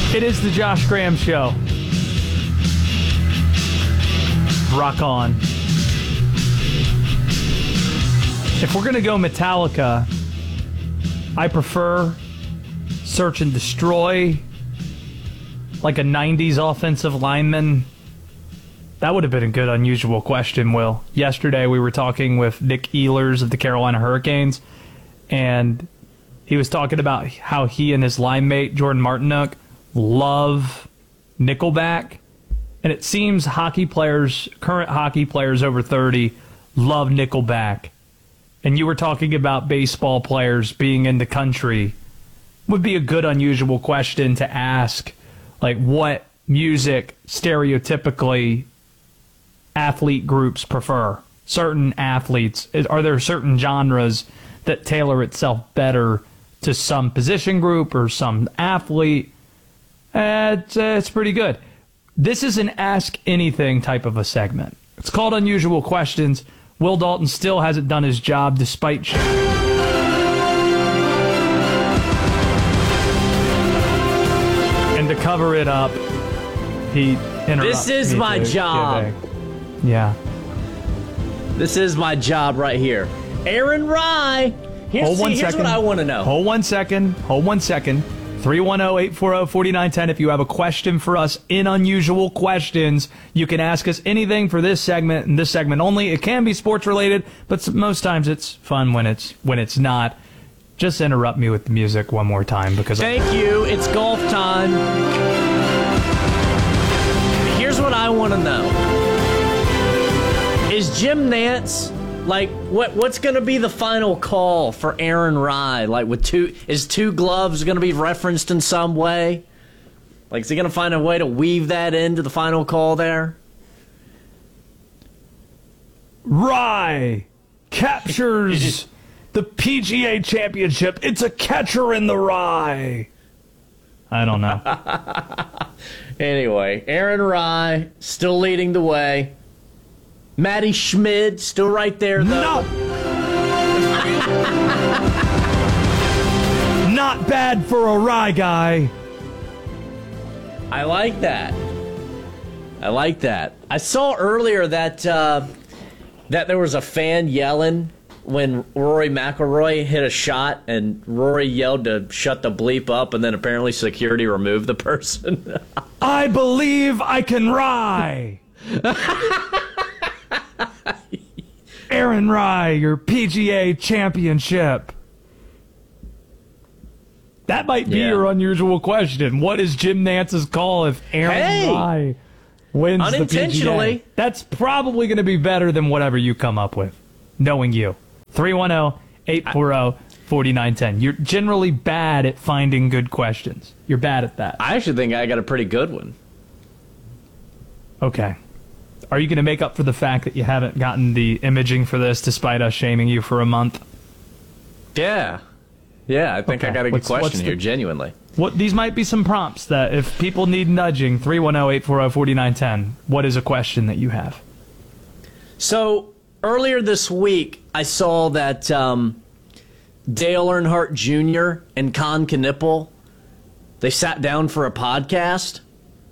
It is the Josh Graham Show. Rock on. If we're going to go Metallica, I prefer Search and Destroy, like a 90s offensive lineman. That would have been a good unusual question, Will. Yesterday we were talking with Nick Ehlers of the Carolina Hurricanes, and he was talking about how he and his line mate, Jordan Martinook, love Nickelback. And it seems current hockey players over 30 love Nickelback. And you were talking about baseball players being in the country. Would be a good unusual question to ask, like what music stereotypically athlete groups prefer. Certain athletes, are there certain genres that tailor itself better to some position group or some athlete? It's pretty good. This is an Ask Anything type of a segment. It's called Unusual Questions. Will Dalton still hasn't done his job despite... And to cover it up, he interrupts. This is my job. Yeah. This is my job right here. Aaron Rye. Here's what I want to know. Hold one second. 310-840-4910. If you have a question for us in Unusual Questions, you can ask us anything for this segment and this segment only. It can be sports related, but most times it's fun when it's not. Just interrupt me with the music one more time because Thank you. It's golf time. Here's what I want to know. Is Jim Nantz, like, what's going to be the final call for Aaron Rye? Like, is two gloves going to be referenced in some way? Like, is he going to find a way to weave that into the final call there? Rye captures the PGA Championship. It's a catcher in the rye. I don't know. Anyway, Aaron Rye still leading the way. Matty Schmid still right there, though. No. Not bad for a Rye guy. I like that. I saw earlier that that there was a fan yelling when Rory McIlroy hit a shot, and Rory yelled to shut the bleep up, and then apparently security removed the person. I believe I can Rye. Aaron Rye, your PGA Championship. That might be your unusual question. What is Jim Nantz's call if Aaron Rye wins the PGA? That's probably going to be better than whatever you come up with, knowing you. 310-840-4910. You're generally bad at finding good questions. You're bad at that. I actually think I got a pretty good one. Okay. Are you going to make up for the fact that you haven't gotten the imaging for this despite us shaming you for a month? Yeah. Yeah, I think I got a good question here, genuinely. These might be some prompts that if people need nudging, 310-840-4910. What is a question that you have? So, earlier this week, I saw that Dale Earnhardt Jr. and Con Knipple, they sat down for a podcast.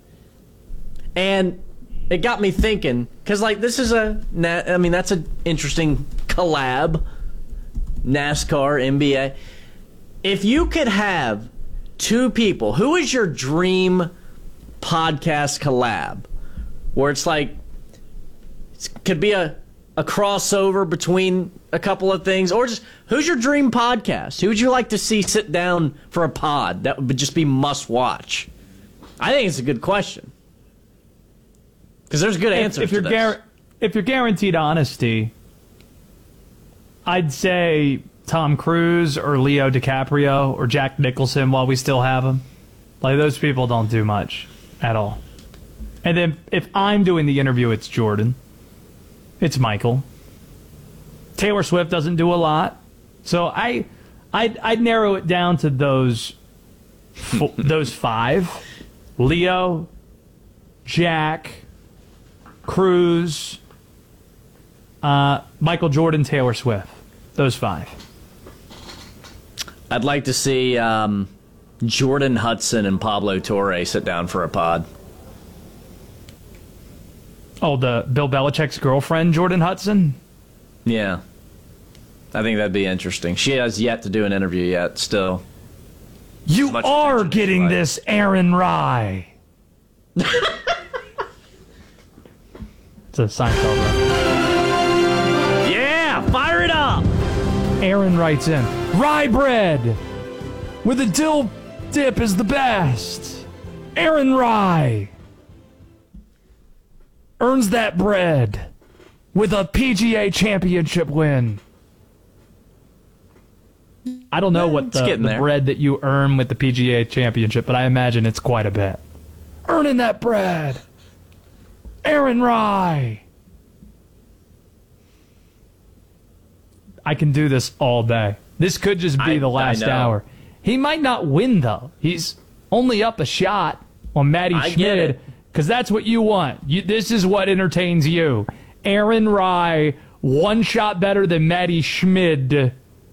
And it got me thinking, because, like, this is that's an interesting collab. NASCAR, NBA. If you could have two people, who is your dream podcast collab? Where it's like, it could be a crossover between a couple of things, or just, who's your dream podcast? Who would you like to see sit down for a pod that would just be must watch? I think it's a good question. Because there's a good answer to this. If you're guaranteed honesty, I'd say Tom Cruise or Leo DiCaprio or Jack Nicholson while we still have him. Like, those people don't do much at all. And then if I'm doing the interview, it's Jordan. It's Michael. Taylor Swift doesn't do a lot. So I'd narrow it down to those five. Leo, Jack, Cruise, Michael Jordan, Taylor Swift. Those five. I'd like to see Jordan Hudson and Pablo Torre sit down for a pod. Oh, the Bill Belichick's girlfriend, Jordan Hudson? Yeah. I think that'd be interesting. She has yet to do an interview yet, still. You are getting this, Aaron Rye. It's a Seinfeld reference. Yeah, fire it up! Aaron writes in, rye bread with a dill dip is the best. Aaron Rye earns that bread with a PGA championship win. I don't know what the bread that you earn with the PGA championship, but I imagine it's quite a bit. Earning that bread. Aaron Rye. I can do this all day. This could just be the last hour. He might not win, though. He's only up a shot on Matty Schmid, because that's what you want. This is what entertains you. Aaron Rye, one shot better than Matty Schmid.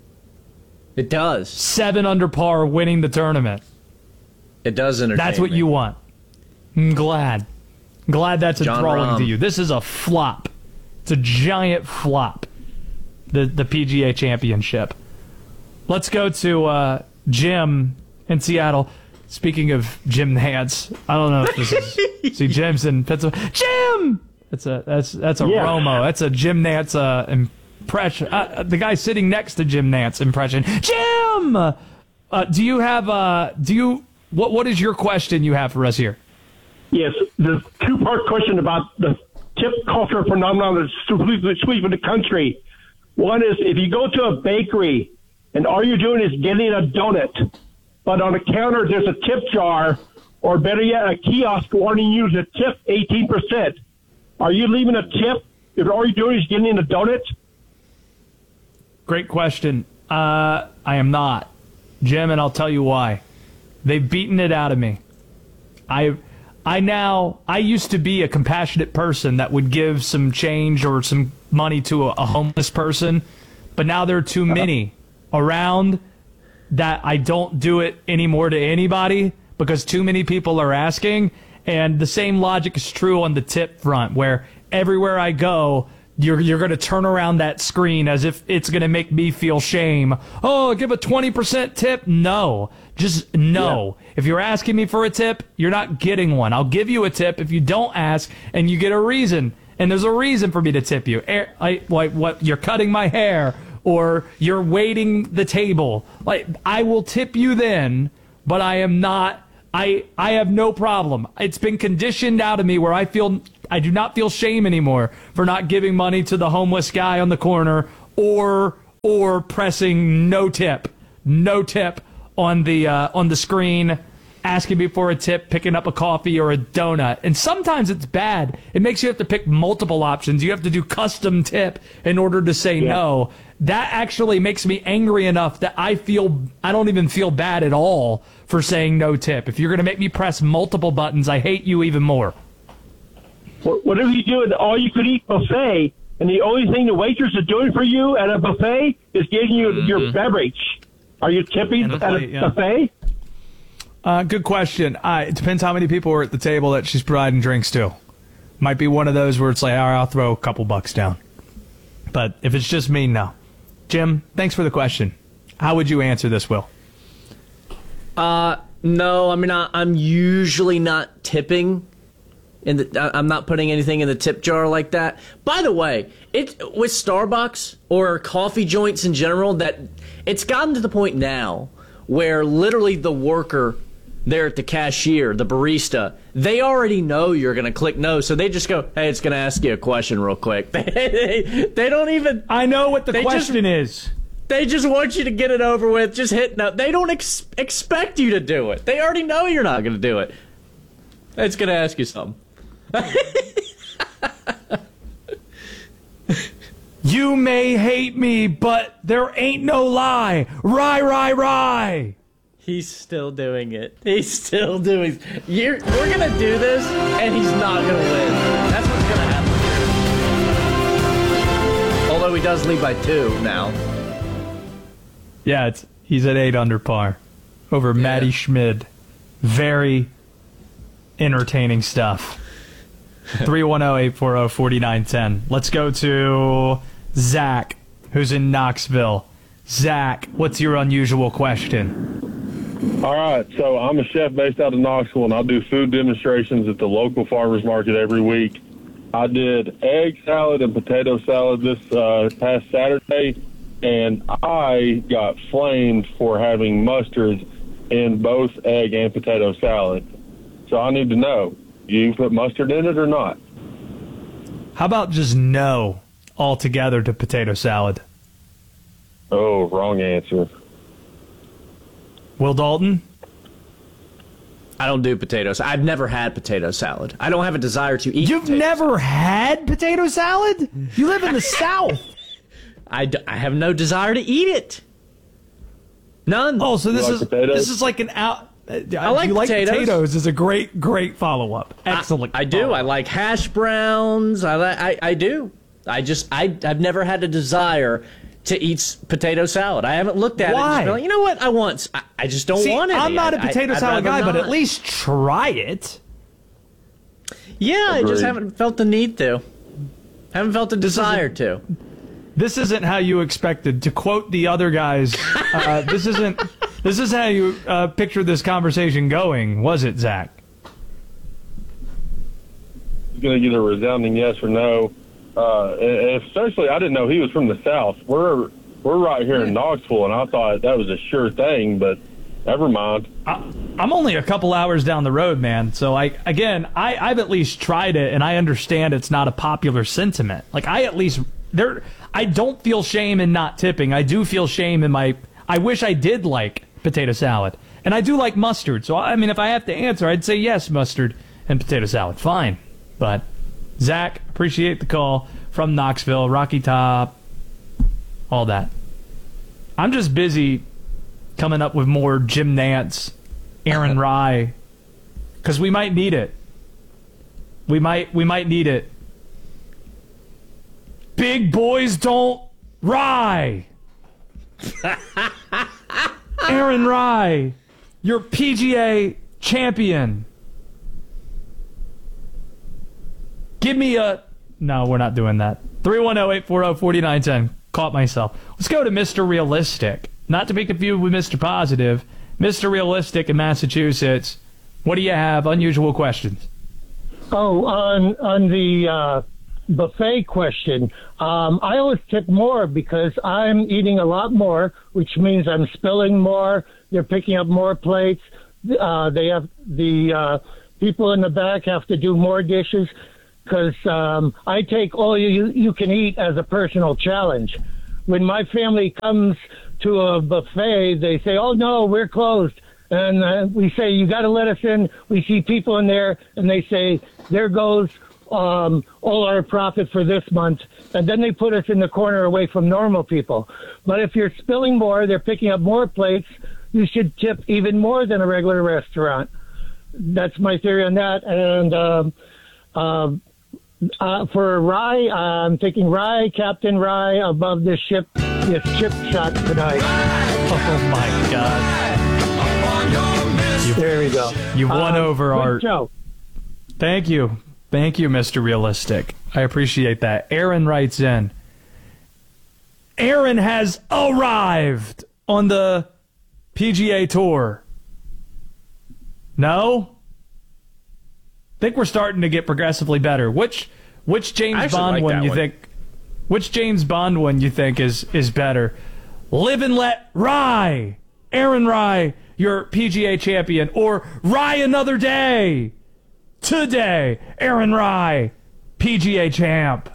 It does. 7 under par, winning the tournament. It does entertain That's what you want. I'm glad. Glad that's enthralling to you. This is a flop. It's a giant flop. The PGA Championship. Let's go to Jim in Seattle. Speaking of Jim Nantz, I don't know if this is. See, Jim's in Pennsylvania. Jim. That's a Romo. That's a Jim Nantz impression. The guy sitting next to Jim Nantz impression. Jim. Do you have what is your question you have for us here? Yes, the two-part question about the tip culture phenomenon that's sweeping the country. One is, if you go to a bakery and all you're doing is getting a donut, but on the counter there's a tip jar, or better yet, a kiosk warning you to tip 18%. Are you leaving a tip if all you're doing is getting a donut? Great question. I am not, Jim, and I'll tell you why. They've beaten it out of me. I used to be a compassionate person that would give some change or some money to a homeless person, but now there are too many around that I don't do it anymore to anybody because too many people are asking. And the same logic is true on the tip front, where everywhere I go, you're going to turn around that screen as if it's going to make me feel shame. Oh, give a 20% tip? No. Just no. Yeah. If you're asking me for a tip, you're not getting one. I'll give you a tip if you don't ask and you get a reason. And there's a reason for me to tip you. What you're cutting my hair or you're waiting the table. I will tip you then, but I am not. I have no problem. It's been conditioned out of me where I do not feel shame anymore for not giving money to the homeless guy on the corner or pressing no tip on the screen, asking me for a tip, picking up a coffee or a donut. And sometimes it's bad. It makes you have to pick multiple options. You have to do custom tip in order to say no. That actually makes me angry enough that I don't even feel bad at all for saying no tip. If you're going to make me press multiple buttons, I hate you even more. Whatever you do at the all-you-could-eat buffet, and the only thing the waitress is doing for you at a buffet is giving you your beverage. Are you tipping at a buffet? Good question. It depends how many people are at the table that she's providing drinks to. Might be one of those where it's like, all right, I'll throw a couple bucks down. But if it's just me, no. Jim, thanks for the question. How would you answer this, Will? No, I mean, I'm usually not tipping. I'm not putting anything in the tip jar like that. By the way, with Starbucks or coffee joints in general, that it's gotten to the point now where literally the worker there at the cashier, the barista, they already know you're going to click no, so they just go, hey, it's going to ask you a question real quick. They don't even... I know what the question is. They just want you to get it over with. Just hit no. They don't expect you to do it. They already know you're not going to do it. It's going to ask you something. You may hate me, but there ain't no lie. Rye. He's still doing it. He's still doing it. We're going to do this, and he's not going to win. That's what's going to happen here. Although he does lead by 2 now. Yeah, he's at 8 under par. over Maddie Schmid. Very entertaining stuff. 310-840-4910. Let's go to Zach, who's in Knoxville. Zach, what's your unusual question? All right, so I'm a chef based out of Knoxville, and I do food demonstrations at the local farmers market every week. I did egg salad and potato salad this past Saturday, and I got flamed for having mustard in both egg and potato salad. So I need to know, do you put mustard in it or not? How about just no altogether to potato salad? Oh, wrong answer. Will Dalton? I don't do potatoes. I've never had potato salad. I don't have a desire to eat. You've never had potato salad? You live in the South. I have no desire to eat it. None. Oh, so this like is potatoes? this is like an out. I like you like potatoes. Is a great follow up. Excellent. I do. follow-up. I like hash browns. I do. I've never had a desire to eat potato salad. I haven't looked at it. Why? And just been like, you know what? I just don't See, want it. I'm not a potato I'd salad guy, rather but at not. least try it. Yeah, I just Agreed. haven't felt the need to. Haven't felt the desire to. This isn't how you expected. To quote the other guys, this isn't how you pictured this conversation going, was it, Zach? He's going to get a resounding yes or no. And especially, I didn't know he was from the South. We're right here in Knoxville, and I thought that was a sure thing, but never mind. I'm only a couple hours down the road, man. So I've at least tried it, and I understand it's not a popular sentiment. Like I don't feel shame in not tipping. I do feel shame in I wish I did like potato salad, and I do like mustard. So I mean, if I have to answer, I'd say yes, mustard and potato salad, fine. But Zach, appreciate the call from Knoxville, Rocky Top, all that. I'm just busy coming up with more Jim Nance, Aaron Rye, because we might need it. We might need it. Big boys don't rye. Aaron Rye, your PGA champion. Give me a... No, we're not doing that. 310-840-4910. Caught myself. Let's go to Mr. Realistic. Not to be confused with Mr. Positive. Mr. Realistic in Massachusetts. What do you have? Unusual questions. Oh, on the buffet question, I always tip more because I'm eating a lot more, which means I'm spilling more. They're picking up more plates. They have the people in the back have to do more dishes because I take all you can eat as a personal challenge. When my family comes to a buffet, they say, "Oh no, we're closed." And we say, "You got to let us in." We see people in there, and they say, "There goes all our profit for this month." And then they put us in the corner away from normal people. But if you're spilling more, they're picking up more plates, you should tip even more than a regular restaurant. That's my theory on that. And for rye, I'm thinking rye, Captain Rye, above this chip shot tonight. Oh, my God. There we go. You won over Good Art. show. Thank you. Thank you, Mr. Realistic. I appreciate that. Aaron writes in. Aaron has arrived on the PGA Tour. No? Think we're starting to get progressively better. Which James Bond one you think? Which James Bond one you think is better? Live and Let Rye, Aaron Rye, your PGA champion, or Rye Another Day? Today, Aaron Rye, PGA champ.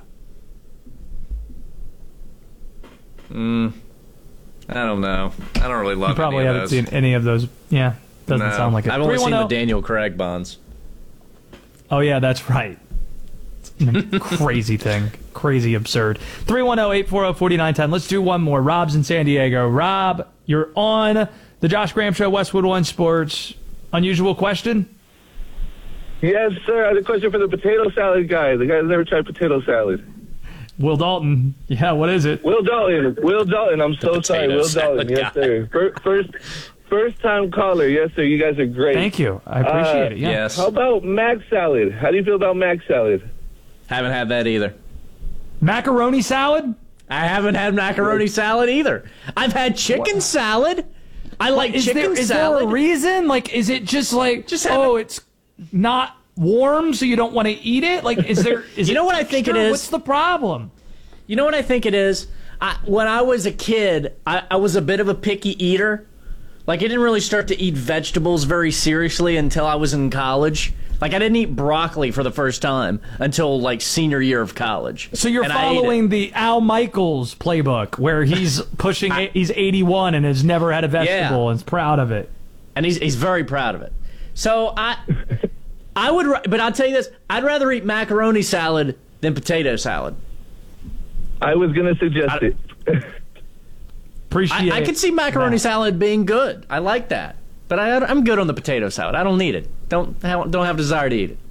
I don't know. I don't really love You probably any of haven't those. seen any of those. Yeah, doesn't No. sound like it. I've only seen the 310 Daniel Craig bonds. Oh, yeah, that's right. Crazy thing. Crazy absurd. 310-840-4910. Let's do one more. Rob's in San Diego. Rob, you're on the Josh Graham Show, Westwood One Sports. Unusual question? Yes, sir. I had a question for the potato salad guy. The guy who's never tried potato salad. Will Dalton. Yeah, what is it? Will Dalton. I'm so sorry. Will salad Dalton. Yes, guy. sir. First time caller. Yes, sir. You guys are great. Thank you. I appreciate it. Yeah. Yes. How about mac salad? How do you feel about mac salad? Haven't had that either. Macaroni salad? I haven't had macaroni salad either. I've had chicken salad. I like chicken Is salad. there a reason? Like, is it just like, Just it's not warm, so you don't want to eat it? Like, is there? You know what I think it is? What's the problem? You know what I think it is? When I was a kid, I was a bit of a picky eater. Like, I didn't really start to eat vegetables very seriously until I was in college. Like, I didn't eat broccoli for the first time until, like, senior year of college. So you're And I ate it. following the Al Michaels playbook, where he's pushing, he's 81 and has never had a vegetable and is proud of it. And he's very proud of it. So I would, but I'll tell you this, I'd rather eat macaroni salad than potato salad. I was going to suggest it. Appreciate I could see macaroni salad being good. I like that. But I'm good on the potato salad. I don't need it. Don't have desire to eat it.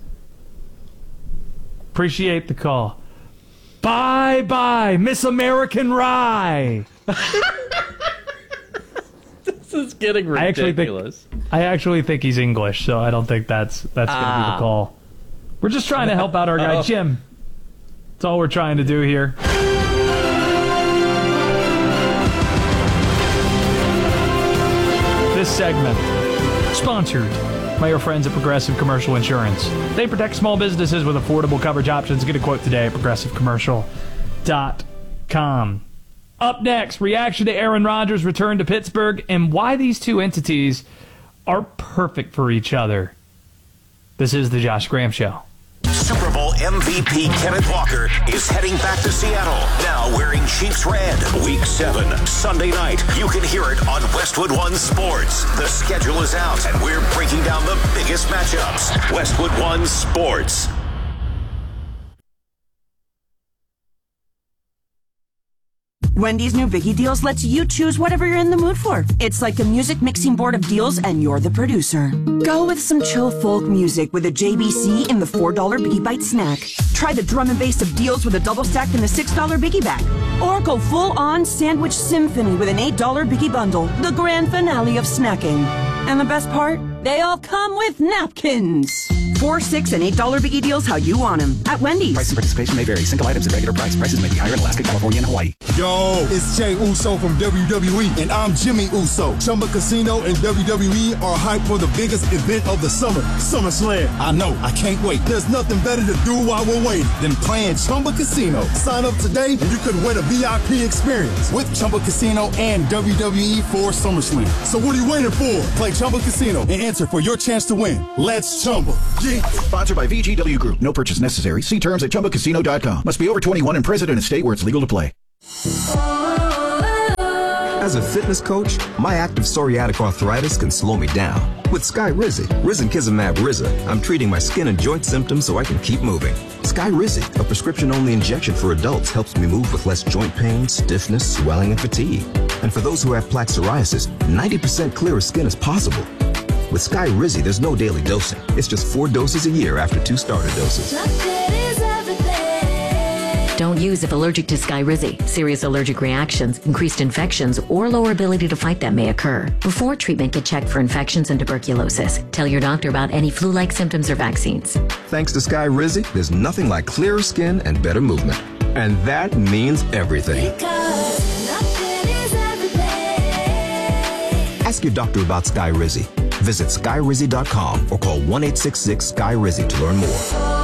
Appreciate the call. Bye, Miss American Rye. This is getting ridiculous. I actually think he's English, so I don't think that's going to be the call. We're just trying to help out our guy, Jim. That's all we're trying to do here. This segment, sponsored by our friends at Progressive Commercial Insurance. They protect small businesses with affordable coverage options. Get a quote today at progressivecommercial.com. Up next, reaction to Aaron Rodgers' return to Pittsburgh and why these two entities are perfect for each other. This is the Josh Graham Show. Super Bowl MVP Kenneth Walker is heading back to Seattle, now wearing Chiefs red. Week 7, Sunday night. You can hear it on Westwood One Sports. The schedule is out, and we're breaking down the biggest matchups. Westwood One Sports. Wendy's new Biggie Deals lets you choose whatever you're in the mood for. It's like a music mixing board of deals, and you're the producer. Go with some chill folk music with a JBC in the $4 Biggie Bite snack. Try the drum and bass of deals with a double stack in the $6 Biggie Bag. Or go full-on sandwich symphony with an $8 Biggie Bundle, the grand finale of snacking. And the best part? They all come with napkins. $4, $6, and $8 Biggie Deals how you want them at Wendy's. Price and participation may vary. Single items at regular price. Prices may be higher in Alaska, California, and Hawaii. Yo, it's Jay Uso from WWE, and I'm Jimmy Uso. Chumba Casino and WWE are hyped for the biggest event of the summer, SummerSlam. I know, I can't wait. There's nothing better to do while we're waiting than playing Chumba Casino. Sign up today, and you could win a VIP experience with Chumba Casino and WWE for SummerSlam. So what are you waiting for? Play Chumba Casino and enter for your chance to win. Let's Chumba. Yeah. Sponsored by VGW Group. No purchase necessary. See terms at ChumbaCasino.com. Must be over 21 and present in a state where it's legal to play. As a fitness coach, my active psoriatic arthritis can slow me down. With Skyrizi, Risankizumab Riza, I'm treating my skin and joint symptoms so I can keep moving. Skyrizi, a prescription-only injection for adults, helps me move with less joint pain, stiffness, swelling, and fatigue. And for those who have plaque psoriasis, 90% clearer skin is possible. With Skyrizi, there's no daily dosing. It's just 4 doses a year after 2 starter doses. Don't use if allergic to Skyrizi. Serious allergic reactions, increased infections, or lower ability to fight them may occur. Before treatment, get checked for infections and tuberculosis. Tell your doctor about any flu-like symptoms or vaccines. Thanks to Skyrizi, there's nothing like clearer skin and better movement. And that means everything. Ask your doctor about Skyrizi. Visit Skyrizi.com or call 1-866-SKYRIZI to learn more.